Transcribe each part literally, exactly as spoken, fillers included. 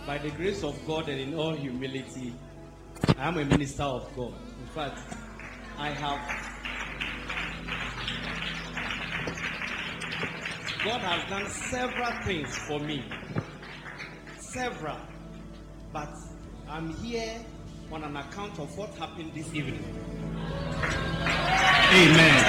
by the grace of God and in all humility, I am a minister of God. In fact, I have. God has done several things for me. Several. But I'm here on an account of what happened this evening. Amen.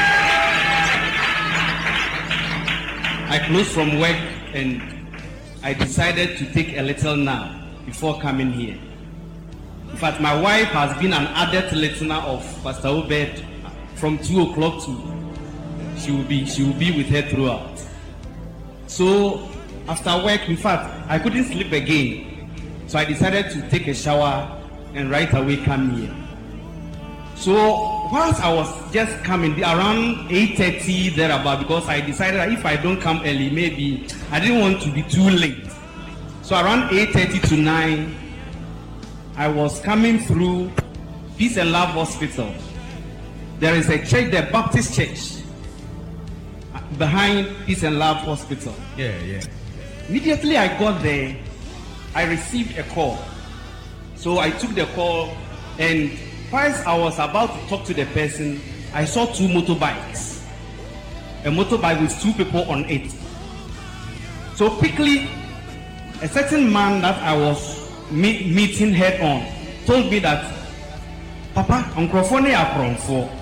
I closed from work and I decided to take a little nap before coming here. In fact, my wife has been an added listener of Pastor Obed from two o'clock to she will be she will be with her throughout. So after work, in fact, I couldn't sleep again. So I decided to take a shower and right away come here. So whilst I was just coming around eight thirty thereabout, because I decided that if I don't come early, maybe I didn't want to be too late. So around eight thirty to nine, I was coming through Peace and Love Hospital. There is a church, the Baptist Church, behind Peace and Love Hospital. Yeah, yeah. Immediately I got there, I received a call. So I took the call, and whilst I was about to talk to the person, I saw two motorbikes. A motorbike with two people on it. So quickly, a certain man that I was meet, meeting head on told me that, Papa, Unkrofone Akronfo.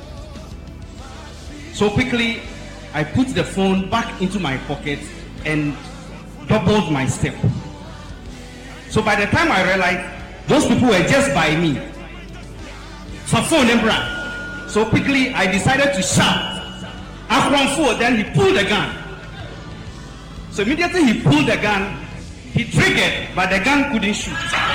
So quickly, I put the phone back into my pocket and doubled my step. So by the time I realized, those people were just by me. So phone and brand. So quickly, I decided to shout. Akronfo, then he pulled the gun. So immediately he pulled the gun, he triggered, but the gun couldn't shoot.